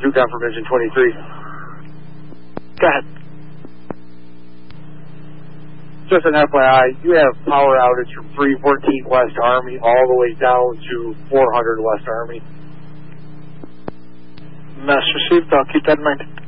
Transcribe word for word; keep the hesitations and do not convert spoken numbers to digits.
Zoo confirmation twenty-three. Go ahead. Just an F Y I, you have power outage from three fourteen West Army all the way down to four hundred West Army. Message received. I'll keep that in mind.